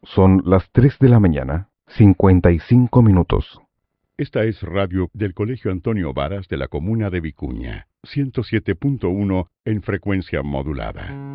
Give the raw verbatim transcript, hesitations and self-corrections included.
Son las tres de la mañana, cincuenta y cinco minutos. Esta es radio del Colegio Antonio Varas de la comuna de Vicuña, ciento siete punto uno en frecuencia modulada.